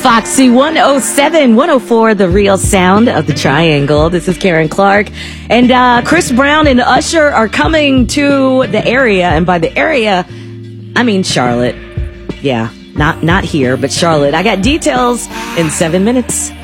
Foxy 107, 104, the real sound of the triangle. This is Karen Clark. And Chris Brown and Usher are coming to the area. And by the area, I mean Charlotte. Yeah, not here, but Charlotte. I got details in 7 minutes.